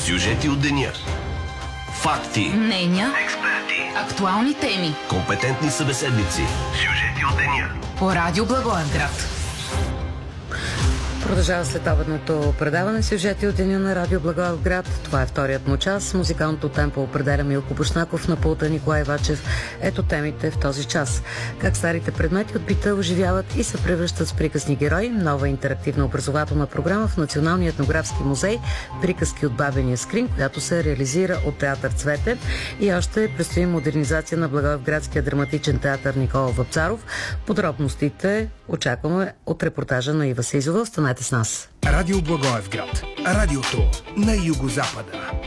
Сюжети от деня. Факти. Мнения. Експерти. Актуални теми. Компетентни събеседници. Сюжети от деня. По Радио Благоевград. Продължава следобедното предаване сюжети от деня на Радио Благоевград. Това е вторият му час. Музикалното темпо определя Милко Бушнаков, на пулта Николай Вачев. Ето темите в този час. Как старите предмети от бита оживяват и се превръщат в приказни герои. Нова интерактивна образователна програма в Националния етнографски музей. Приказки от бабения скрин, която се реализира от театър Цвете. И още предстои модернизация на Благоевградския драматичен театър Никола Вапцаров. Подробностите очакваме от репортажа на Ива Сизова. Останете с нас. Радио Благоевград. Радиото на югозапада.